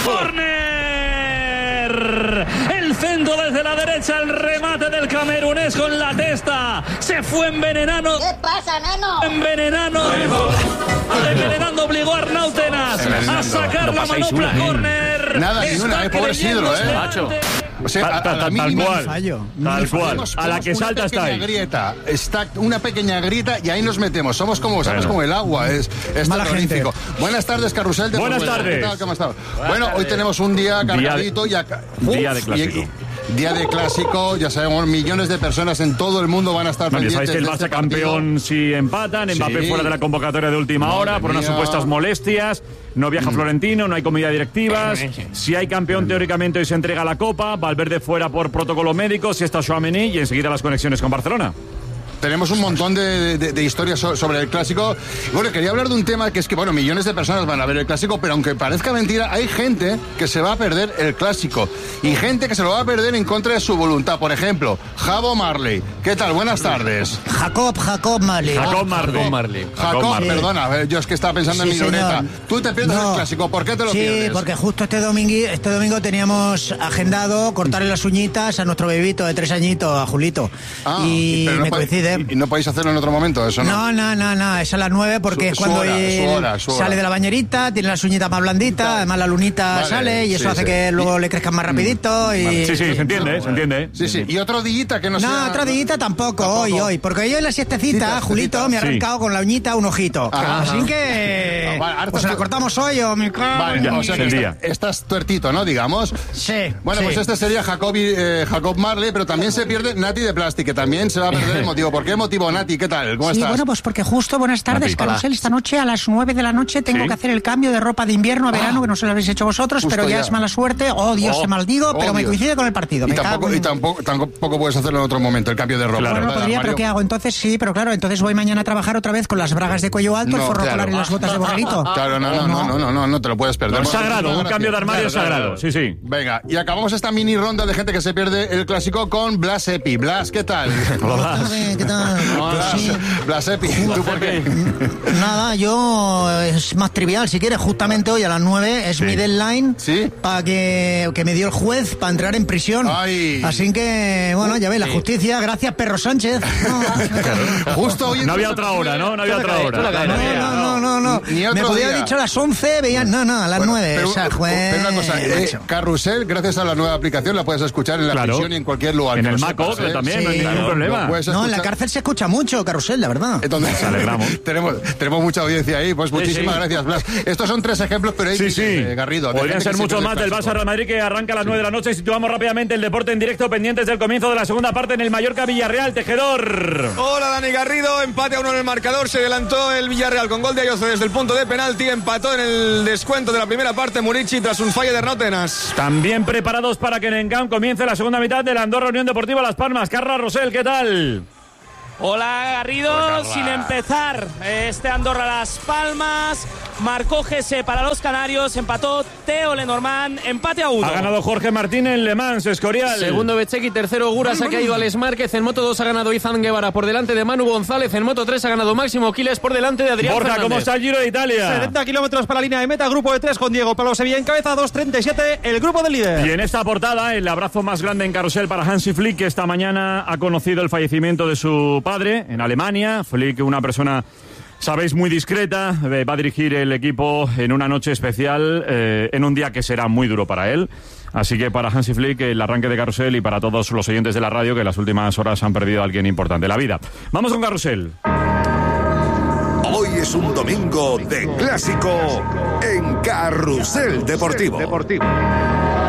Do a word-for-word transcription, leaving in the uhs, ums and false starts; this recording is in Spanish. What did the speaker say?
¡Córner! El centro desde la derecha, el remate del camerunés con la testa. Se fue envenenando. ¿Qué pasa, nano? Envenenando. Envenenando obligó a Arnautenas a sacar no la manopla. Córner. Nada, ni una, eh, pobre Isidro, eh. Macho. O sea, a, a la tal mínima cual, fallo. tal cual. A la que una salta está ahí. Grieta, está una pequeña grieta y ahí nos metemos. Somos como, sabes, como el agua. Es, es terrorífico. Buenas tardes, Carrusel. De Buenas Portugal. tardes. ¿Qué tal? ¿Cómo estás? Bueno, hoy tenemos un día cargadito. Día de, y acá, día de clásico. Y, y, día de clásico, ya sabemos, millones de personas en todo el mundo van a estar bueno, pendientes. sabéis que el Barça este campeón si empatan, Mbappé sí. fuera de la convocatoria de última Madre hora por unas mía. supuestas molestias. No viaja mm. Florentino, no hay comida directivas. Si hay campeón, teóricamente hoy se entrega la Copa. Valverde fuera por protocolo médico. Si está Tchouaméni y enseguida las conexiones con Barcelona. Tenemos un montón de, de, de historias sobre el Clásico. Bueno, quería hablar de un tema que es que, bueno, millones de personas van a ver el Clásico, pero aunque parezca mentira, hay gente que se va a perder el Clásico y gente que se lo va a perder en contra de su voluntad. Por ejemplo, Jabo Marley. ¿Qué tal? Buenas tardes. Jacob, Jacob Marley. Jacob Marley. Jacob Marley. Jacob, Jacob sí. perdona, yo es que estaba pensando sí, en mi libreta. Tú te pierdes no. el Clásico, ¿por qué te lo sí, pierdes? Sí, porque justo este domingo, este domingo teníamos agendado cortarle las uñitas a nuestro bebito de tres añitos, a Julito. Ah, y no me coincide. Y, y no podéis hacerlo en otro momento, eso no. No, no, no, no, es a las nueve porque su, es cuando su hora, él su hora, su hora. sale de la bañerita, tiene las uñitas más blanditas, además la lunita vale, sale y eso sí, hace sí. que luego le crezcan más rapidito y... Vale. Sí, sí, se entiende, no, se entiende. Sí, sí, y otro dillita que no, no sea... No, otro dillita tampoco, tampoco, hoy, hoy, porque yo en la siestecita, Cita, Julito, cita. me ha arrancado sí. con la uñita un ojito. Ajá, así ajá. que... No, vale, pues se la cortamos hoy o me cago... Vale, ya, o sea que está, estás tuertito, ¿no? Digamos. Sí. Bueno, sí. pues este sería Jacobi, eh, Jacob Marley, pero también se pierde Nati de Plastic, que también se va a perder el motivo. ¿Por qué motivo, Nati? ¿Qué tal? ¿Cómo sí, estás? Bueno, pues porque justo, buenas tardes, Carrusel, esta noche a las nueve de la noche tengo ¿Sí? que hacer el cambio de ropa de invierno a verano, ah, que no se lo habéis hecho vosotros, pero ya, ya es mala suerte, oh Dios, oh, te maldigo, oh, pero Dios. me coincide con el partido. Y, me tampoco, cago en... y tampoco, tampoco puedes hacerlo en otro momento, el cambio de ropa. Claro, ¿verdad, bueno, podría, Mario? pero ¿qué hago? Entonces sí, pero claro, entonces voy mañana a trabajar otra vez con las bragas de cuello alto, no, el forro claro. polar y las botas de borreguito. Claro, no, no, no, no, no, no, no te lo puedes perder. No, es sagrado, un cambio de armario es sagrado, sí, sí. Venga, y acabamos esta mini ronda de gente que se pierde el Clásico con Blas Epi. Blas, ¿qué tal? Hola, ¿qué tal? Blas, sí. Blas Epi, ¿tú por qué? Nada, yo es más trivial, si quieres, justamente hoy a las nueve es sí. mi deadline ¿Sí? para que, que me dio el juez para entrar en prisión. Ay. Así que, bueno, ya ves, la justicia, gracias Perro Sánchez. No, justo hoy no había otra hora, ¿no? No había otra hora. No, no, no, no, no. Ni otro me podía haber día. dicho a las once, veían, no, no, a las bueno, nueve. Pero, o sea, juez... pero una cosa, eh, Carrusel, gracias a la nueva aplicación, la puedes escuchar en la claro. prisión y en cualquier lugar. En el Maco, ¿eh? también, sí. no hay ningún problema. No, en la cárcel se escucha mucho, Carrusel, la verdad. Entonces, alegramos. tenemos, tenemos mucha audiencia ahí, pues muchísimas sí, sí. gracias, Blas. Estos son tres ejemplos, pero hay sí, sí. Eh, Garrido. Podrían ser muchos más del Barça Real Madrid que arranca a las sí. nueve de la noche. Situamos rápidamente el deporte en directo, pendientes del comienzo de la segunda parte en el Mallorca Villarreal. Tejedor. Hola, Dani Garrido. Empate a uno en el marcador. Se adelantó el Villarreal con gol de Ayoce desde el punto de penalti. Empató en el descuento de la primera parte Murici tras un fallo de Arnautenas. También preparados para que en Encamp comience la segunda mitad de la Andorra Unión Deportiva Las Palmas. Carla Rosell, ¿qué tal? Hola Garrido, Hola, sin empezar este Andorra Las Palmas, marcó Gese para los canarios, empató Teo Lenormand, empate a uno. Ha ganado Jorge Martín en Le Mans, Escorial. Segundo Bechequi, tercero Guras, ha caído Alex Márquez, en Moto dos ha ganado Izan Guevara por delante de Manu González, en Moto tres ha ganado Máximo Quiles por delante de Adrián Borja, Fernández. ¿cómo está el Giro de Italia? setenta kilómetros para la línea de meta, grupo de tres con Diego Pablo Sevilla en cabeza, dos treinta y siete, el grupo del líder. Y en esta portada, el abrazo más grande en Carrusel para Hansi Flick, que esta mañana ha conocido el fallecimiento de su padre en Alemania. Flick, una persona, sabéis, muy discreta, eh, va a dirigir el equipo en una noche especial, eh, en un día que será muy duro para él. Así que para Hansi Flick, el arranque de Carrusel, y para todos los oyentes de la radio que en las últimas horas han perdido a alguien importante en la vida. Vamos con Carrusel. Hoy es un domingo de clásico en Carrusel Deportivo. Deportivo.